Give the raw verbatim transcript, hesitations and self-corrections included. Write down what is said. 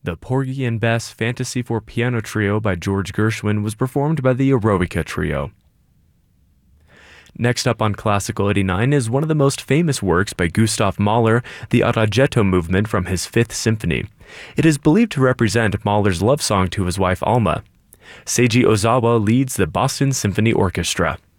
The Porgy and Bess Fantasy for Piano Trio by George Gershwin was performed by the Eroica Trio. Next up on Classical eighty-nine is one of the most famous works by Gustav Mahler, the Adagietto movement from his Fifth Symphony. It is believed to represent Mahler's love song to his wife Alma. Seiji Ozawa leads the Boston Symphony Orchestra.